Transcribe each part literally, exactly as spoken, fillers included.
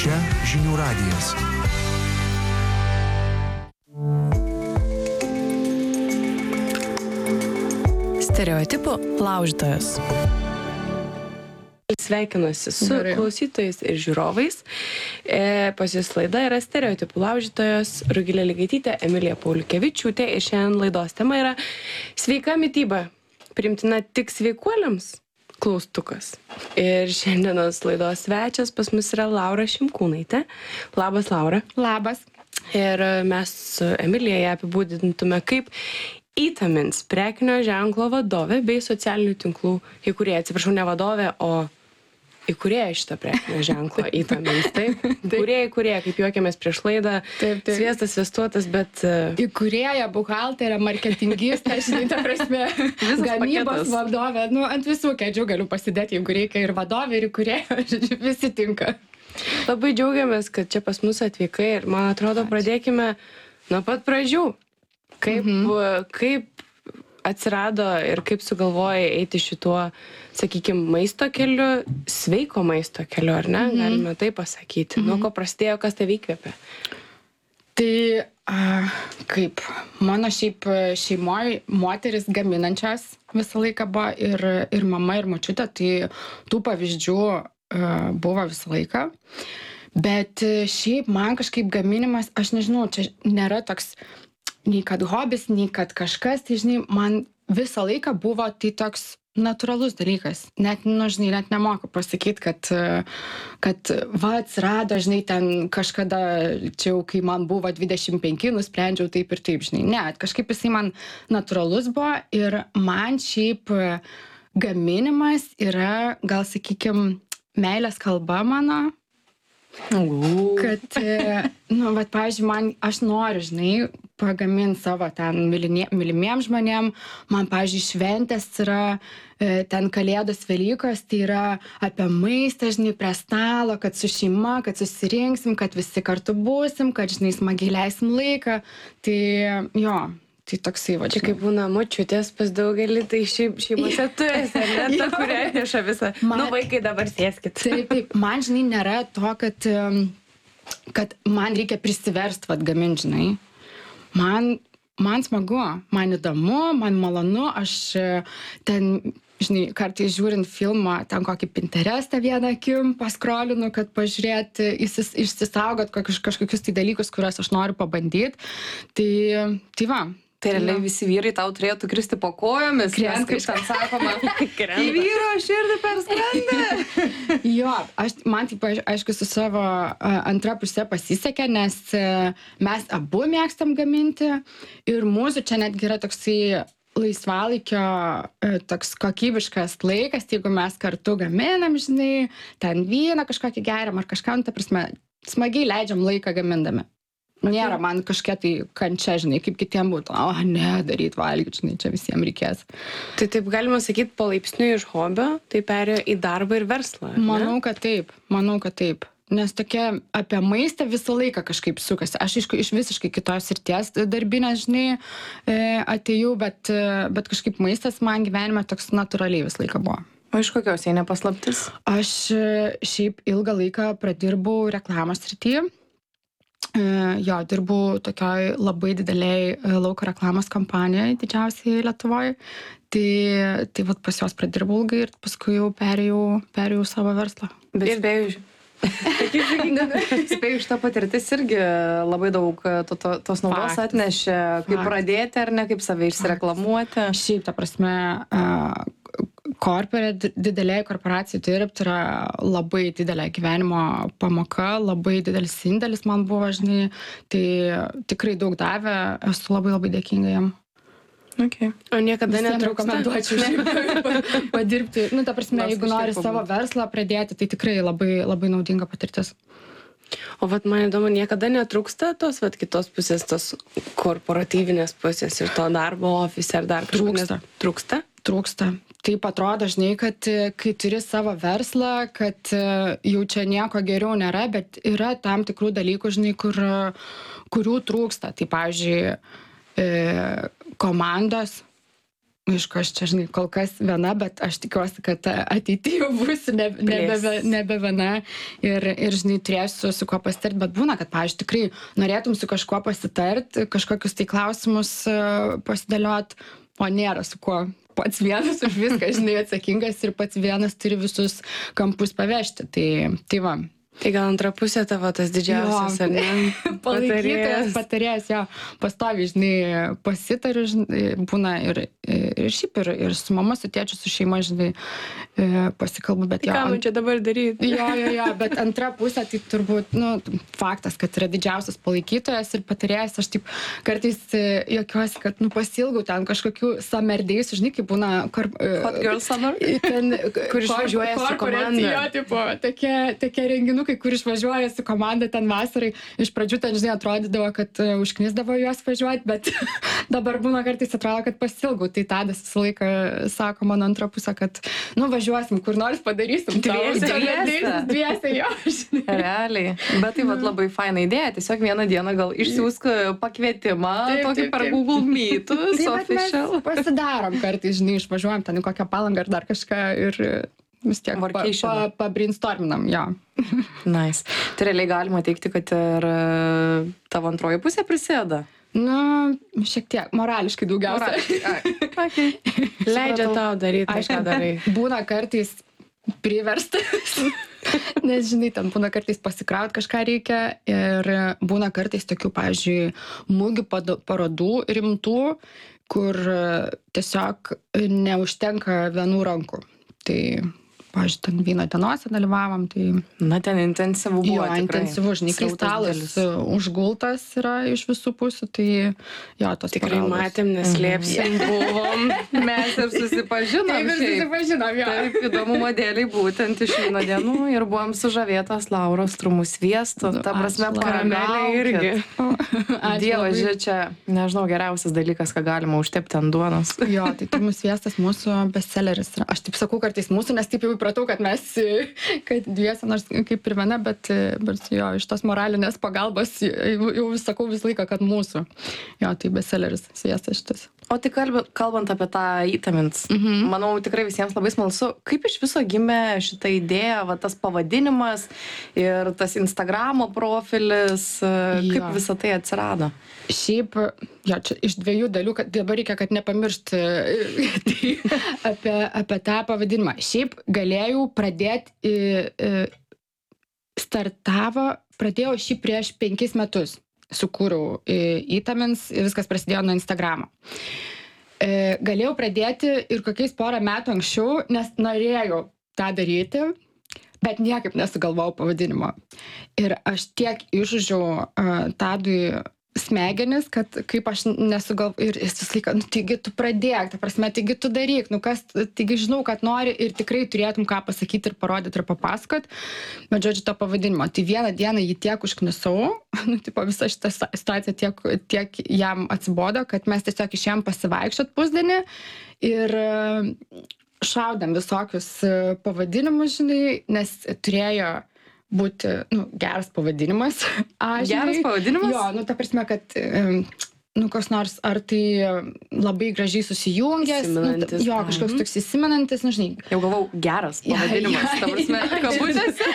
Čia Žinių radijas. Stereotipų laužytojas. Sveikinuosi su Gerai. klausytojais ir žiūrovais. E, pas jūs laida yra Stereotipų laužytojos Rugilė Ligaitytė, Emilija Pauliukevičiūtė ir šiandien laidos tema yra sveika mityba. Priimtina tik sveikuoliams? Klaustukas. Ir šiandienos laidos svečias pas mus yra Laura Šimkūnaitė. Labas, Laura. Labas. Ir mes su Emilija ją apibūdintume kaip Eatamins prekinio ženklo vadovė bei socialinių tinklų įkūrėja. Atsiprašau, ne vadovė, o įkūrėja šitą prekinio ženklo Eatamins. Taip, įkūrėja, įkūrėja, kaip juokėmės prieš laidą. Taip, taip. Sviestas, sviestuotas, bet... Įkūrėja, buhalterė, marketingistė, žinai, ta prasme, gamybos vadovė. Nu, ant visų kėdžių galiu pasidėti, jeigu reikia ir vadovė, ir įkūrėja, visi tinka. Labai džiaugiamės, kad čia pas mus atvykai ir, man atrodo, pradėkime nuo pat pradžių. Kaip, mhm. kaip atsirado ir kaip sugalvojai eiti šituo, sakykime, maisto keliu, sveiko maisto keliu, ar ne? Mhm. Galime tai pasakyti. Mhm. Nuo ko prasidėjo, kas tave įkvėpė? Tai a, kaip, mano šiaip šeimoje moteris gaminančios visą laiką buvo ir, ir mama, ir močiutė, tai tų pavyzdžių a, buvo visą laiką. Bet šiaip man kažkaip gaminimas, aš nežinau, čia nėra toks nei kad hobis, nei kad kažkas, tai žinai, man visą laiką buvo tai toks natūralus dalykas. Net, nu, žinai, net nemoku pasakyti, kad, kad va, atsirado, žinai, ten kažkada, čia jau kai man buvo dvidešimt penki, nusprendžiau taip ir taip, žinai. Ne, kažkaip jisai man natūralus buvo ir man šiaip gaminimas yra, gal sakykime, meilės kalba mano. Uh. Kad, nu, bet, pavyzdžiui, man, aš noriu, žinai, pagaminti savo ten mylimie, mylimiem žmonėm. Man, pavyzdžiui, šventės yra, ten kalėdos, Velykos, tai yra apie maistą, žinai, prie stalo, kad su šeima, kad susirinksim, kad visi kartu būsim, kad, žinai, smagiai leisim laiką. Tai, jo. Tai toksai, va, čia kaip būna močiutės pas daugelį, tai šiaip šeimose tu esi, ar ne, ta, kuria neša visą. Man, nu, vaikai, dabar sėskit. Taip, taip, man, žinai, nėra to, kad, kad man reikia prisiverst, vad, gaminti, žinai. Man, man smagu, man įdomu, man malonu, aš ten, žinai, kartais žiūrint filmą, ten kokį Pinterestą vieną akim paskrolinu, kad pažiūrėti, išsisaugot kažkokius, kažkokius tai dalykus, kuriuos aš noriu pabandyti. Tai, tai va. Tai realiai visi vyrai tau turėtų kristi po kojomis, Krenta, kaip ten sakoma, į vyro širdį per skrandą. Jo, aš, man taip, aišku, su savo antra pusė pasisekė, nes mes abu mėgstam gaminti ir mūsų čia netgi yra toksai laisvalaikio toks kokybiškas laikas, jeigu mes kartu gaminam, žinai, ten vyną kažkokį geriam ar kažką, ta prasme, smagiai leidžiam laiką gamindami. Nėra man kažkokia tai kančia, žinai, kaip kitiem būtų, o ne, daryt valgyti, žinai, čia visiems reikės. Tai taip galima sakyti, palaipsniui iš hobio, tai perėjo į darbą ir verslą, ne? Manau, kad taip, manau, kad taip. Nes tokia apie maistą visą laiką kažkaip sukasi. Aš iš, iš visiškai kitos srities darbinės, žinai, atėjau, bet, bet kažkaip maistas man gyvenime toks natūraliai visą laiką buvo. O iš kokios jei nepaslaptis? Aš šiaip ilgą laiką pradirbau reklamos srityje. Jo, dirbau tokioj labai dideliai lauko reklamos kompanijoje, didžiausiai Lietuvoje. Tai, tai vat pas jos pradirbau ilgai ir paskui jau perėjau, perėjau savo verslą. Bet ir spėjau, spėjau iš to patirtis irgi labai daug to, to, tos naudos Faktas. atnešė, kaip Faktas. pradėti ar ne, kaip save išsireklamuoti. Šiaip, ta prasme, korporė, didelėje korporacijai dirbti yra labai didelė gyvenimo pamoka, labai didelis indėlis man buvo, žinai, tai tikrai daug davė, esu labai labai dėkinga jam. Okay. O niekada netrūksta? Nerekomenduočiau padirbti. Nu, ta prasme, Nors jeigu nori savo verslą pradėti, tai tikrai labai, labai naudinga patirtis. O vat man įdomu, niekada netrūksta tos vat kitos pusės, tos korporatyvinės pusės ir to darbo ofise ar dar trūksta. Trūksta? Trūksta. Taip atrodo, žinai, kad kai turi savo verslą, kad jau čia nieko geriau nėra, bet yra tam tikrų dalykų, žinai, kur, kurių trūksta. Tai, pavyzdžiui, komandos, aišku, aš čia, žinai, kol kas viena, bet aš tikiuosi, kad ateityje jau būsiu nebe, nebe, nebe viena ir, ir, žinai, turėsiu su kuo pasitart, bet būna, kad, pavyzdžiui, tikrai norėtum su kažkuo pasitart, kažkokius tai klausimus pasidėliot, o nėra su kuo. Pats vienas už viską, žinai, atsakingas ir pats vienas turi visus kampus pavežti. Tai, tai va. Tai gal antra pusė tavo tas didžiausias, ar ne? Palaikytojas, patarėjas, jo, pastovi, žinai, pasitariu, žinai, būna ir, ir šiaip, ir, ir su mama, su tėčiu, su šeima, žinai, pasikalbu, bet tai jo. Ką man čia dabar daryti? Jo, jo, jo, bet antra pusė, tai turbūt, nu, faktas, kad yra didžiausias palaikytojas ir patarėjas, aš taip kartais jokiuosi, kad, nu, pasilgau ten kažkokių sumerdėjus, žinai, kaip būna... Kar, Hot Girl Summer? Ten, kur išvažiuoja su komanda. Jo, tipo, tokie, tokie renginų, kai kur išvažiuoja su komanda ten vasarai, iš pradžių ten, žinai, atrodydavo, kad uh, užknisdavo juos važiuoti, bet dabar būna kartais atrodo, kad pasilgau. Tai Tadas visą laiką sako mano antrą pusę, kad, nu, važiuosim, kur nors padarysim. Dviese, dviese. Dviese, jo, žinai. Realiai. Bet tai vat labai faina idėja. Tiesiog vieną dieną gal išsiųsk pakvietimą, taip, tokį taip, per taip. Google Meetus, taip, official. Mes pasidarom kartais, žinai, išvažiuojam ten į kokią Palangą ar dar kažką ir vis tiek pabrainstorminam, pa, pa jo. Nice. Tai realiai galima teikti, kad ir tavo antroji pusė prisėda? Nu, šiek tiek, morališkai daugiausia. Morališkai, okay. Leidžia tau daryti, kažką darai. Būna kartais priverstas, nes, žinai, ten būna kartais pasikraut kažką reikia ir būna kartais tokių, pavyzdžiui, mugių parodų rimtų, kur tiesiog neužtenka vienų rankų. Tai, pavyzdžiui, ten vyno dienose dalyvavom, tai... Na, ten intensyvu buvo, jo, tikrai. intensyvu, žinai, kai stalas užgultas yra iš visų pusių, tai jo, tos tikrai pagalbos. Matėm, neslėpsim, buvom. Mes ir susipažinom. Taip, ir susipažinom, jo. Taip, įdomumo dėliai būtent iš vyno dienų ir buvom sužavėtos Lauros trumų sviesto. Ta prasme, karamelė irgi. Dievaži, čia, nežinau, geriausias dalykas, ką galima užtepti ant duonos. Jo, tai trumų sviestas mūsų bestselleris. Aš taip sakau kartais mūsų, nes taip jau įpratau, kad mes, kad dviese, nors kaip ir viena, bet, bet jo, iš tos moralinės pagalbos jau, jau sakau visą laiką, kad mūsų. Jo, tai bestselleris sviestas šitas. O tai kalbant apie tą Itamins, Mhm. manau, tikrai visiems labai smalsu, kaip iš viso gimė šita idėja, va, tas pavadinimas ir tas Instagramo profilis, kaip Jo. visą tai atsirado? Šiaip, jo, čia iš dviejų dalių, kad dabar reikia, kad nepamiršti tai, apie, apie tą pavadinimą. Šiaip galėjau pradėti, startavo, pradėjau šį prieš penkis metus. Sukūriau Itamins ir viskas prasidėjo nuo Instagramo. Galėjau pradėti ir kokiais porą metų anksčiau, nes norėjau tą daryti, bet niekaip nesugalvojau pavadinimo. Ir aš tiek išžudžiau uh, Tadui smegenis, kad kaip aš nesugalvojau, ir jis vis laiką, nu, taigi tu pradėk, ta prasme, taigi tu daryk, nu kas, taigi žinau, kad nori ir tikrai turėtum ką pasakyti ir parodyti ir papasakot, bet žodžiu to pavadinimo. Tai vieną dieną jį tiek užknisau, nu, tipo, visa šita situacija tiek, tiek jam atsibodo, kad mes tiesiog išėjom pasivaikščiot pusdienį ir šaudėm visokius pavadinimus, žinai, nes turėjo būti, nu, geras pavadinimas. A, Geras pavadinimas? Jo, nu, ta prasme, kad, nu, koks nors, ar tai labai gražiai susijungęs, nu, ta, jo, kažkoks toks įsimenantis, nu, žinai. Jau galvau, geras pavadinimas, ta prasme, kabutėse.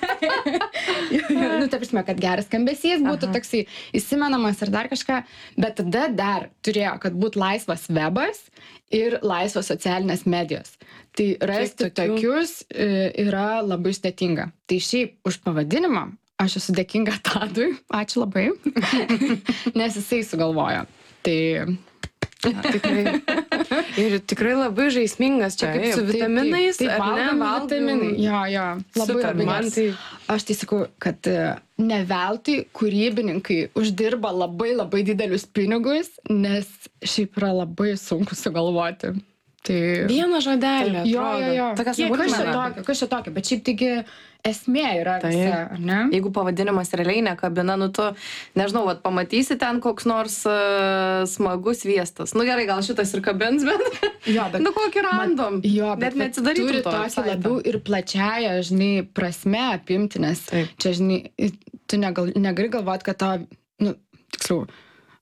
Nu, ta prasme, kad geras skambesys būtų toksai įsimenamas ir dar kažką, bet tada dar turėjo, kad būtų laisvas webas ir laisvos socialinės medijos. Tai rasti tokius yra labai sudėtinga. Tai šiaip už pavadinimą aš esu dėkinga Tadui, ačiū labai, nes jisai sugalvojo. Tai... Ja, tikrai. Ir tikrai labai žaismingas, čia kaip su vitaminais, taip, taip, ar ne, valgom vitaminai. Jo, jo, labai Super, labai man geras. tai- Aš tai sakau, kad ne veltui kūrybininkai uždirba labai labai didelius pinigus, nes šiaip yra labai sunku sugalvoti. Tai... Vieną žodelį. Taip, Jo, jo, jo. Tokia Kiek- Kas čia smulkmena. tokio, kas čia tokio, bet šiaip taigi esmė yra Taip. visa, ar ne? Jeigu pavadinimas realiai nekabina, nu tu, nežinau, vat, pamatysi ten koks nors uh, smagus sviestas. Nu gerai, gal šitas ir kabins, bet, Jo, bet nu kokį random. Jo, bet net vat neatsidarytum turi to tokį website'o. labiau ir plačiają, žinai, prasme apimti, nes Taip. čia, žinai, tu negal, negali galvoti, kad tavo, nu, tiksliau,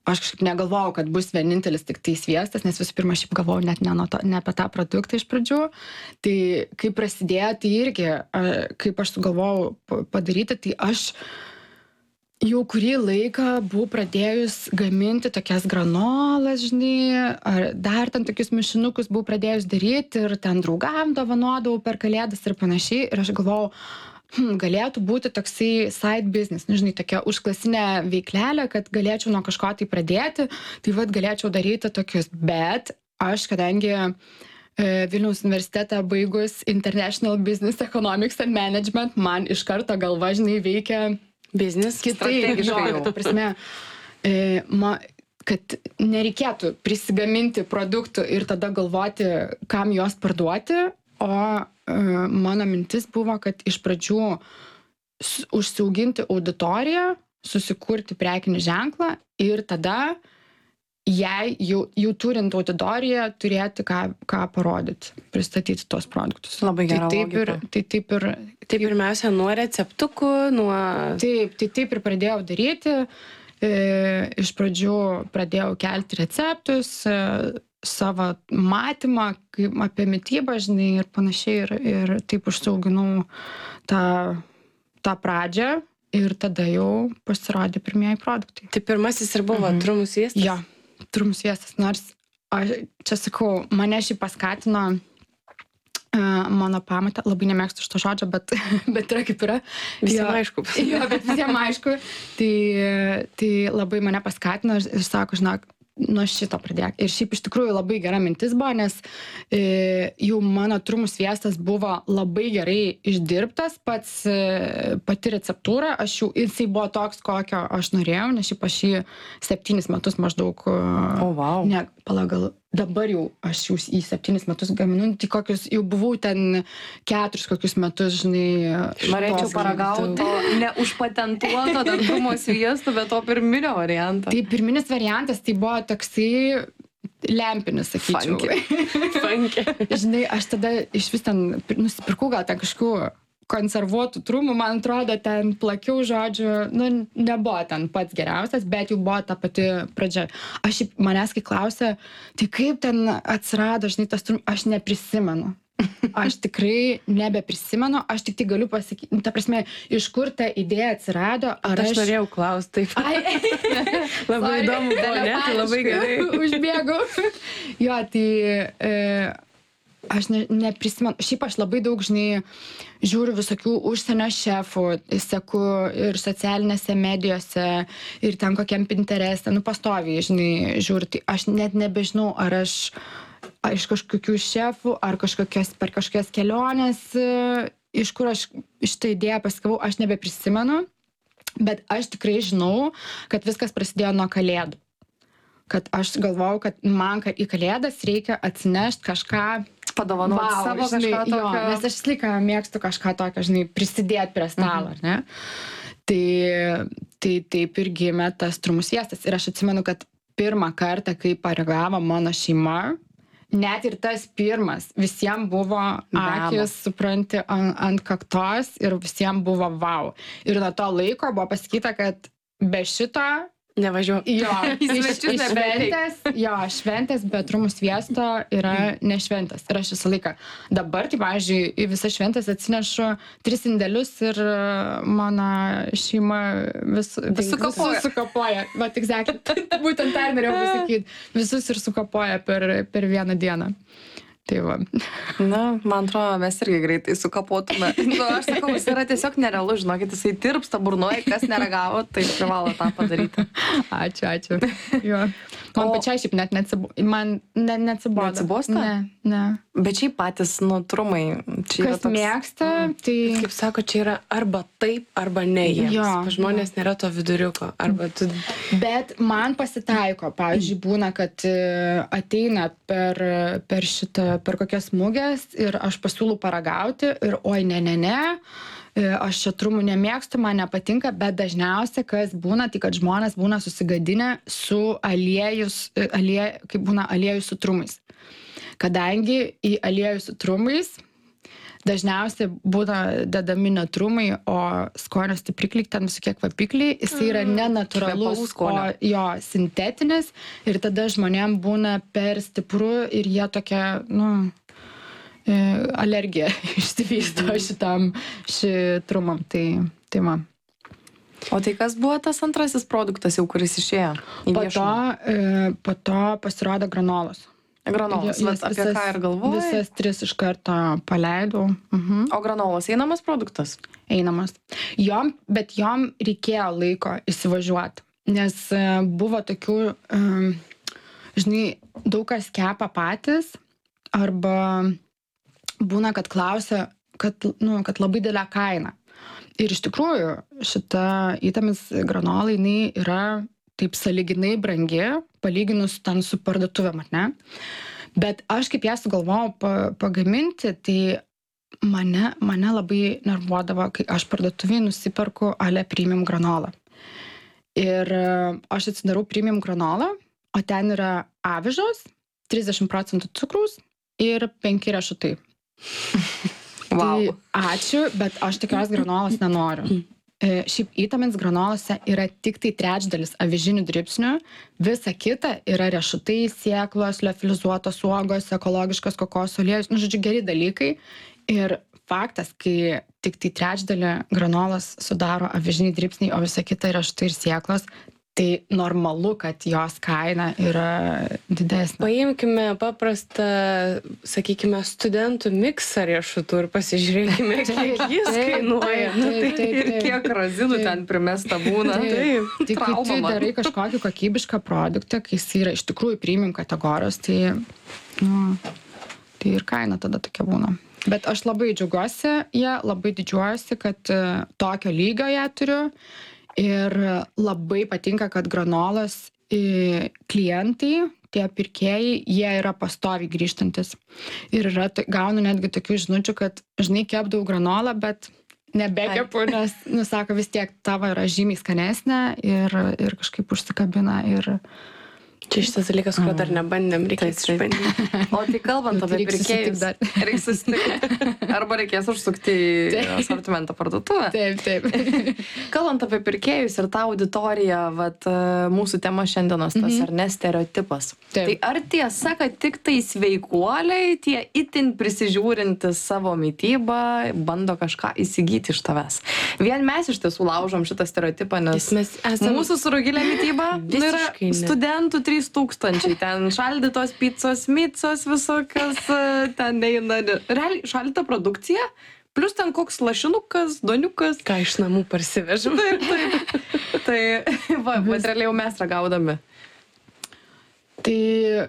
aš kažkaip negalvojau, kad bus vienintelis tik tai sviestas, nes visų pirma, šiaip galvojau net ne, to, ne apie tą produktą iš pradžių. Tai kai prasidėjo, tai irgi, kaip aš sugalvojau padaryti, tai aš jau kurį laiką buvau pradėjus gaminti tokias granolas, žinai, ar dar ten tokius mišinukus buvau pradėjus daryti ir ten draugam dovanodavau per kalėdas ir panašiai. Ir aš galvojau, Hmm, galėtų būti toksai side business, nežinai, tokia užklasinė veiklelė, kad galėčiau nuo kažko tai pradėti, tai vad galėčiau daryti tokius. Bet aš, kadangi e, Vilniaus universitetą baigus International Business Economics and Management, man iš karto galva, žinai, veikia Business kitaip, žinai, ta prasme, e, ma, kad nereikėtų prisigaminti produktų ir tada galvoti, kam juos parduoti, o mano mintis buvo, kad iš pradžių užsiauginti auditoriją, susikurti prekinį ženklą ir tada, jei jau, jau turint auditoriją, turėti ką, ką parodyti, pristatyti tos produktus. Labai gera tai taip ir, logika. tai taip ir... Tai pirmiausia, nuo receptukų, nuo... Taip, tai taip ir pradėjau daryti. E, iš pradžių pradėjau kelti receptus, e, savo matymą kaip, apie mitybą, žinai, ir panašiai. Ir, ir taip užsiauginau tą, tą pradžią ir tada jau pasirodė pirmieji produktai. Tai pirmasis ir buvo mhm. trumų sviestas? Jo, trumų sviestas. Nors, aš čia sakau, mane šį paskatino uh, mano pamatė, labai nemėgstu šito žodžio, bet, bet yra kaip yra. Visiems aišku. Jo, bet visiems aišku. Tai, tai labai mane paskatino ir, ir sako, žinok, nuo šito pradėk. Ir šiaip iš tikrųjų labai gera mintis buvo, nes e, jau mano trumų sviestas buvo labai gerai išdirbtas, pats e, pati receptūra, aš jau, jisai buvo toks, kokio aš norėjau, nes šiaip aš jį septynis metus maždaug... O, wow. Ne, palagal, dabar jau aš jau į septynis metus gaminu, tai kokius, jau buvau ten keturis kokius metus, žinai... Norėčiau paragauti to neužpatentuoto dantumo sviesto, bet to pirminio varianto. Tai pirminis variantas, tai buvo toksai lempinis, sakyčiau. Funky. Funky. Žinai, aš tada iš vis ten nusipirkau gal ten kažkokių konservuotų trumų, man atrodo, ten plakiau žodžių, nu, nebuvo ten pats geriausias, bet jau buvo ta pati pradžia. Aš manęs kai klausė, tai kaip ten atsirado, žinai, tas trumų, aš neprisimenu. Aš tikrai nebeprisimenu, aš tik tai galiu pasakyti, ta prasme, iš kur ta idėja atsirado, ar aš... Aš norėjau klausti, taip. Ai, labai sorry, įdomu buvo, ne? Tai labai gerai. Užbėgau. Jo, tai e, aš ne, neprisimenu, šiaip aš labai daug, žinai, žiūriu visokių užsienio šefų, seku ir socialinėse medijose, ir ten kokiam Pintereste, nu pastoviai, žinai, žiūriu, tai aš net nebežinau, ar aš iš kažkokių šefų, ar kažkokios, per kažkokias keliones, iš kur aš šitą idėją pasikavau, aš nebeprisimenu, bet aš tikrai žinau, kad viskas prasidėjo nuo kalėdų. Kad aš galvojau, kad man į kalėdas reikia atsinešti kažką, padovanoti wow, savo žinai, kažką tokio. Jo, nes aš visą laiką mėgstu kažką tokio, žinai, prisidėti prie stalo, mhm. ar ne? Tai, tai taip ir gimė tas trumų sviestas. Ir aš atsimenu, kad pirmą kartą, kai paragavo mano šeima, net ir tas pirmas, visiems buvo akis, supranti, ant, ant kaktos ir visiems buvo wow. Ir nuo to laiko buvo pasakyta, kad be šito nevažiuoju. Jo, iš, iš šventės, jo, šventės be trumų sviesto yra nešventės. Ir aš visą laiką dabar, tai, pavyzdžiui, į visą šventės atsinešu tris indelius ir mano šeima vis, vis sukapoja. Visus sukapoja. Vat, exactly. Būtent tą ir norėjau pasakyti. Visus ir sukapoja per, per vieną dieną. Tai va. Na, man atrodo, mes irgi greitai sukapotume. Nu, aš sakau, jis yra tiesiog nerealu, žinokit, jisai tirpsta burnoje, kas neragavo, tai privalo tą padaryti. Ačiū, ačiū. Jo. Man o... pačiai šiaip net neatsibodo. Man ne, neatsibodo. Neatsibosta? Ne, ne. Bet šiaip patys, nu, trumai. Kas toks... mėgsta, tai... Kaip sako, čia yra arba taip, arba ne jiems. Jo, žmonės jo. Nėra to viduriuko. Arba tu... Bet man pasitaiko, pavyzdžiui, būna, kad ateina per, per šitą, per kokias mugės ir aš pasiūlau paragauti ir oi, ne, ne, ne. Aš čia trumų nemėgstu, man nepatinka, bet dažniausiai, kas būna, tai kad žmonės būna susigadinę su aliejus, alie, kaip būna aliejus su trumais. Kadangi į aliejus su trumais dažniausiai būna dedami netrumai, o skonio stiprikliai, ten visokie kvapikliai, jis yra nenatūralus, o jo sintetinis ir tada žmonėm būna per stipru ir jie tokia, nu, alergija išsivysto šitam šitrumam, tai, tai man. O tai kas buvo tas antrasis produktas jau, kuris išėjo į Po to, viešumą? e, po to pasirodė granolos. Granolos, Jo- vat jas apie visas- ką ir galvojai? Visas tris iš karto paleidau. Mhm. O granolos einamas produktas? Einamas. Jom, bet jom reikėjo laiko įsivažiuoti, nes e, buvo tokių, um, žinai, daug kas kepa patys, arba būna, kad klausia, kad, nu, kad labai didelė kaina. Ir iš tikrųjų, šita įtamis granola, jinai yra taip sąlyginai brangi, palyginus ten su parduotuvėm, ar ne? Bet aš kaip ją sugalvojau pa, pagaminti, tai mane, mane labai nervuodavo, kai aš parduotuvėje nusiperku ale premium granolą. Ir e, aš atsidarau premium granolą, o ten yra avižos, trisdešimt procentų cukraus ir penki riešutai. Wow. Tai ačiū, bet aš tikros granolos nenoriu. E, šiaip įtamins granolose yra tik tai trečdalis avižinių dribsnių, visa kita yra riešutai, sėklos, liofilizuotos uogos, ekologiškas kokosų aliejus, nu, žodžiu, geri dalykai. Ir faktas, kai tik tai trečdalį granolos sudaro avižiniai dribsniai, o visa kita riešutai ir sėklos, tai normalu, kad jos kaina yra didesnė. Paimkime paprastą, sakykime, studentų miksą riešutų ir pasižiūrėkime, kiek jis Taip, kainuoja. taip, Nu, taip, tai taip, Ir taip. kiek razinų Taip. ten primesta būna. Taip. Tai kai trauma tu man. darai kažkokį kokybišką produktą, kai jis yra iš tikrųjų premium kategorijos, tai, nu, tai ir kaina tada tokia būna. Bet aš labai džiaugiuosi, jie labai didžiuojuosi, kad e, tokio lygio ją turiu. Ir labai patinka, kad granolos e, klientai, tie pirkėjai, jie yra pastoviai grįžtantis. Ir yra, to- gaunu netgi tokių žinučių, kad, žinai, kepdavau granolą, bet nebekepu, nes, nusako, vis tiek tavo yra žymiai skanesnė ir, ir kažkaip užsikabina. Ir Čia šitas dalykas, kurio dar nebandėm, reikės Taip, taip. išbandyti. O tai kalbant apie Reiks pirkėjus, susitikt dar. reiks susitikti. Arba reikės užsukti į Taip. asortimento parduotuvę. taip, taip. Kalbant apie pirkėjus ir tą auditoriją, vat, e, mūsų tema šiandienos tas, ar ne, stereotipas. Taip. Tai ar tiesa, kad tik tai sveikuoliai, tie itin prisižiūrintis savo mytybą, bando kažką įsigyti iš tavęs? Vien mes iš tiesų laužom šitą stereotipą, nes Nes mes esame- mūsų su Rugile mytyba nu, yra Visiškai ne. studentų trys tūkstančiai, ten šaldytos picos, micos visokios, e, ten eina, realiai šaldyta produkcija, plus ten koks lašinukas, doniukas. Ką iš namų parsivežam. Taip, taip. Tai va, bet realiai jau mes ragaudami. Tai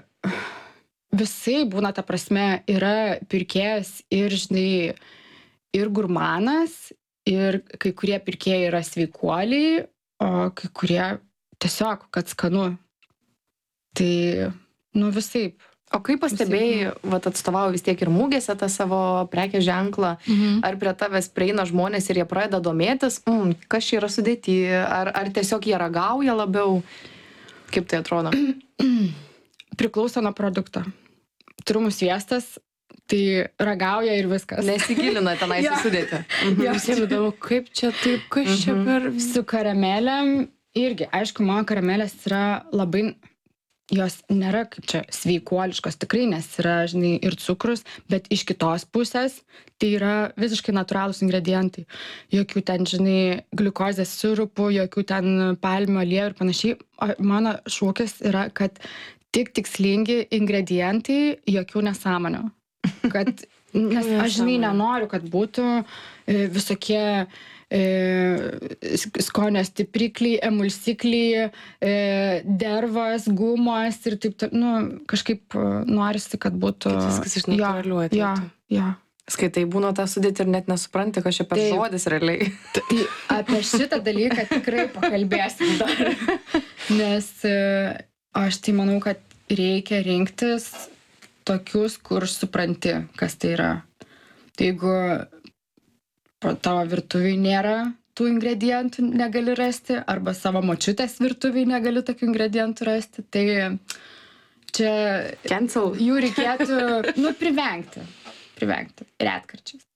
visai būna, ta prasme, yra pirkėjas ir, žinai, ir gurmanas, ir kai kurie pirkėjai yra sveikuoliai, o kai kurie tiesiog, kad skanu. Tai, nu, visaip. O kaip pastebėjai, vat, atstovauji vis tiek ir mūgėse tą savo prekės ženklą, Mhm. ar prie tavęs prieina žmonės ir jie pradeda domėtis, mm, kas čia yra sudėti, ar, ar tiesiog jie ragauja labiau, kaip tai atrodo? Priklauso nuo produkto. Trumų sviestas, tai ragauja ir viskas. Nesigilina tenais Jo. į sudėtį. Jo, visiems įdomu, kaip čia taip, kas čia per... Su karamelėm irgi, aišku, mano karamelės yra labai, jos nėra kaip čia sveikuoliškos tikrai, nes yra, žinai, ir cukrus, bet iš kitos pusės tai yra visiškai natūralūs ingredientai. Jokių ten, žinai, gliukozės sirupų, jokių ten palmių aliejų ir panašiai. O mano šūkis yra, kad tik tikslingi ingredientai, jokių nesąmonių. Kad, nes aš, žinai, nenoriu, kad būtų e, visokie e, sk- skonio stiprikliai, emulsikliai, e, dervas, gumos ir taip, taip, nu, kažkaip e, norisi, kad būtų... Kad viskas iš Jo, natūralių ateitų. Jo, jo. Skaitai, būna tą sudėti ir net nesupranti, kas čia per Taip. žodis realiai. Tai apie šitą dalyką tikrai pakalbėsim dar. Nes e, aš tai manau, kad reikia rinktis tokius, kur supranti, kas tai yra. Tai jeigu po tavo virtuviai nėra tų ingredientų, negali rasti, arba savo močiutės virtuviai negali tokių ingredientų rasti, tai čia Cancel. jų reikėtų, nu, privengti. Privengti. Retkarčiais.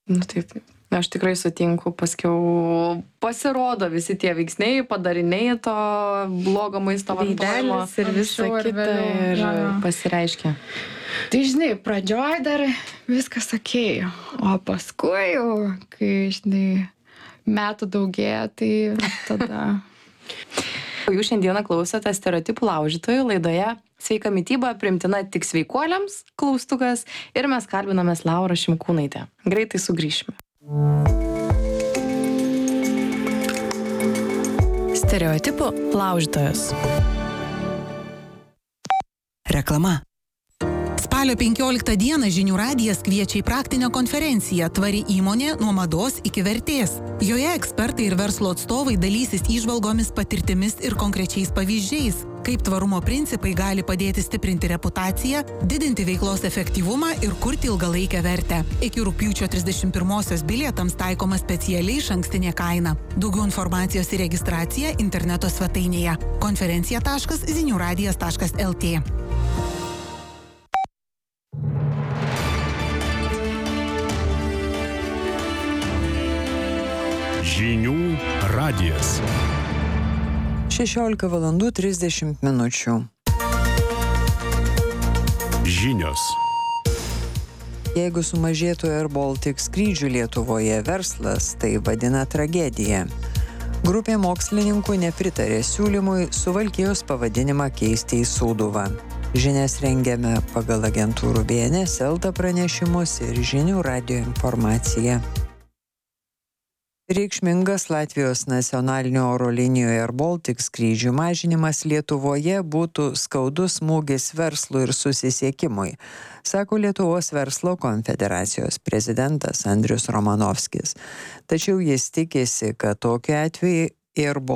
Nu, taip, taip. Aš tikrai sutinku, paskiau pasirodo visi tie veiksniai, padariniai to blogo maisto vartojimo Veidelis ir visa Anksčiau ir kita vėliau, ir jo, jo. pasireiškia. Tai žinai, pradžioj dar viskas okei, o paskui jau, kai, žinai, metų daugėja, tai tada... O jūs šiandieną klausote stereotipų laužytojų laidoje Sveika mityba priimtina tik sveikuoliams, klaustukas, ir mes kalbinamės Laurą Šimkūnaitę. Greitai sugrįšime. Stereotipų laužytojos. Reklama. Spalio penkioliktą dieną Žinių radijas kviečia į praktinę konferenciją Tvari įmonė nuo mados iki vertės. Joje ekspertai ir verslo atstovai dalysis įžvalgomis, patirtimis ir konkrečiais pavyzdžiais, kaip tvarumo principai gali padėti stiprinti reputaciją, didinti veiklos efektyvumą ir kurti ilgalaikę vertę. Iki rugpjūčio trisdešimt pirmosios bilietams taikoma specialiai išankstinė kaina. Daugiau informacijos ir registracija interneto svetainėje konferencija taškas zinių radijas taškas lt. Žinių radijas. šešiolika valandų trisdešimt minučių. Žinios. Jeigu sumažėtų Air Baltic skrydžių Lietuvoje, verslas tai vadina tragedija. Grupė mokslininkų nepritarė siūlymui Suvalkijos pavadinimą keisti į Sūduvą. Žinias rengiame pagal agentūrų B N S, Elta pranešimus ir Žinių radijo informaciją. Reikšmingas Latvijos nacionalinio oro linijų Air Baltic skrydžių mažinimas Lietuvoje būtų skaudus smūgis verslui ir susisiekimui, sako Lietuvos verslo konfederacijos prezidentas Andrius Romanovskis. Tačiau jis tikisi, kad tokiu atveju Air